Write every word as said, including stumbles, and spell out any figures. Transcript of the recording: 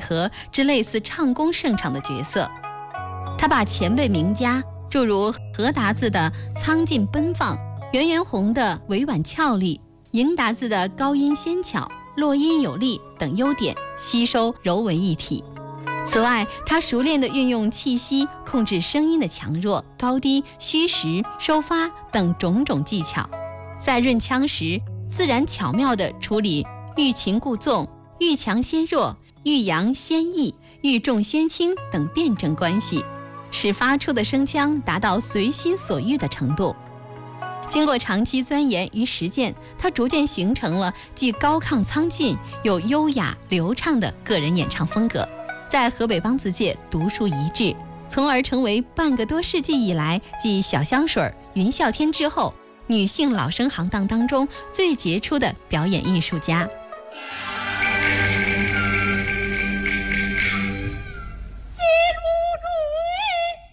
和之类似唱功盛场的角色。他把前辈名家诸如何达子的苍劲奔放、袁元洪的委婉俏丽、赢达子的高音纤巧、落音有力等优点吸收揉为一体。此外，他熟练地运用气息控制声音的强弱、高低、虚实、收发等种种技巧，在润腔时自然巧妙地处理欲擒故纵、欲强先弱、欲扬先抑、欲重先轻等辩证关系，使发出的声腔达到随心所欲的程度。经过长期钻研与实践，他逐渐形成了既高亢苍劲又优雅流畅的个人演唱风格，在河北梆子界独树一帜，从而成为半个多世纪以来继小香水、云啸天之后，女性老生行当当中最杰出的表演艺术家。